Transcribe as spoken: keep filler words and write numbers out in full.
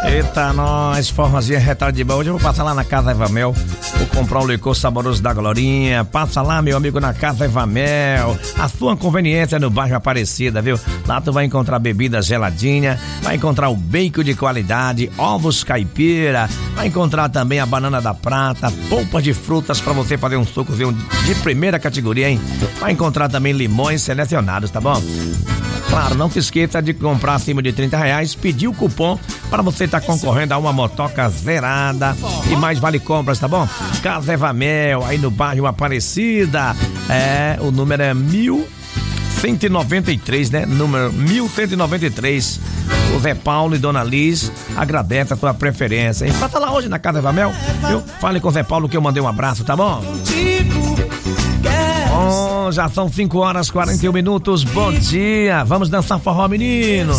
Eita, nós, formazinha retada de boa. Hoje eu vou passar lá na Casa Evamel. Vou comprar um licor saboroso da Glorinha. Passa lá, meu amigo, na Casa Evamel. A sua conveniência no bairro Aparecida, viu? Lá tu vai encontrar bebida geladinha, vai encontrar o bacon de qualidade, ovos caipira, vai encontrar também a banana da prata, polpas de frutas pra você fazer um sucozinho de primeira categoria, hein? Vai encontrar também limões selecionados, tá bom? Claro, não se esqueça de comprar acima de trinta reais, pedir o cupom para você estar tá concorrendo a uma motoca zerada e mais vale compras, tá bom? Casa Evamel, aí no bairro Aparecida, é, o número é mil cento e noventa e três, né? Número mil cento e noventa e três. O Zé Paulo e Dona Liz agradece a sua preferência, hein? Passa lá hoje na Casa Evamel, viu? Fale com o Zé Paulo que eu mandei um abraço, tá bom? Oh, já são cinco horas e quarenta e um minutos. Bom dia. Vamos dançar forró, menino.